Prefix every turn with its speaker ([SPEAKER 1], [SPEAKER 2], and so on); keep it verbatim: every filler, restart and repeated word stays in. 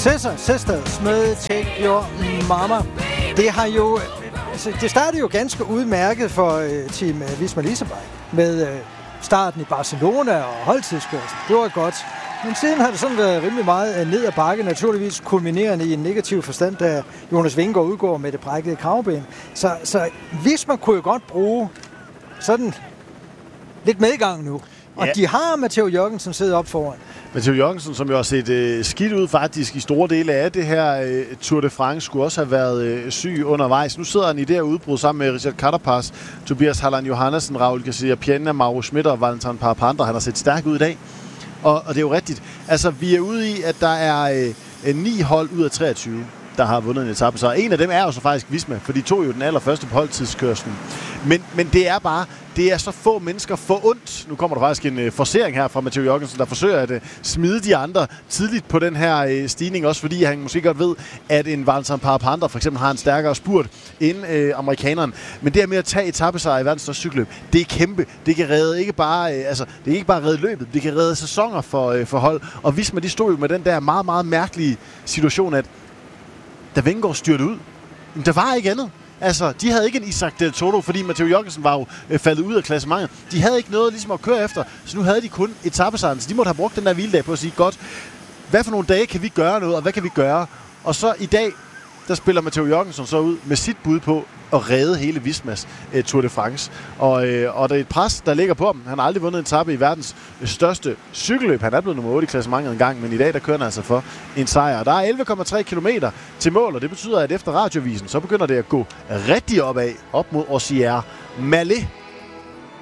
[SPEAKER 1] Scissor Sisters med Take Your Mama. Det har jo, altså, det startede jo ganske udmærket for uh, Team uh, Visma Leasebike med uh, starten i Barcelona og holdtidskørsel. Det var godt. Men siden har det sådan været rimelig meget ned ad bakke, naturligvis kulminerende i en negativ forstand, da Jonas Vingegaard udgår med det brækkede kravben. Så, så Visma kunne jo godt bruge sådan lidt medgang nu. Og ja. De har Matteo Jørgensen siddet op foran.
[SPEAKER 2] Matteo Jørgensen, som jo har set øh, skidt ud faktisk i store dele af det her øh, Tour de France, skulle også have været øh, syg undervejs. Nu sidder han i det her udbrud sammen med Richard Carapaz, Tobias Halland Johannessen, Raul Garcia Piana, Mauro Schmidt og Valentin Parapanda. Han har set stærk ud i dag. Og, og det er jo rigtigt. Altså, vi er ude i, at der er øh, ni hold ud af treogtyve, der har vundet en etape. Så en af dem er jo så faktisk Visma, for de tog jo den allerførste på holdtidskørslen. Men, men det er bare, det er så få mennesker for ondt. Nu kommer der faktisk en uh, forcering her fra Matteo Jørgensen, der forsøger at uh, smide de andre tidligt på den her uh, stigning, også fordi han måske godt ved, at en Valentin Parapanda for eksempel har en stærkere spurt end uh, amerikaneren. Men det her med at tage etapesejr i verdens største cykelløb, det er kæmpe. Det kan redde ikke bare, uh, altså, det er ikke bare redde løbet, det kan redde sæsoner for, uh, for hold. Og Visma, de stod jo med den der meget, meget mærkelige situation, at da Vingegaard styrte ud, der var ikke andet. Altså, de havde ikke en Isaac Del Toro, fordi Matteo Jørgensen var jo øh, faldet ud af klassementet. De havde ikke noget ligesom at køre efter, så nu havde de kun etapesejren. Så de måtte have brugt den der hviledag på at sige, godt, hvad for nogle dage kan vi gøre noget, og hvad kan vi gøre? Og så i dag, der spiller Matteo Jørgensen så ud med sit bud på at redde hele Vismas øh, Tour de France. Og, øh, og der er et pres, der ligger på ham. Han har aldrig vundet en etape i verdens største cykelløb. Han er blevet nummer otte i klassementet en gang, men i dag der kører han altså for en sejr. Der er elleve komma tre kilometer til mål, og det betyder, at efter radiovisen, så begynder det at gå rigtig opad, op mod Ossier Malé.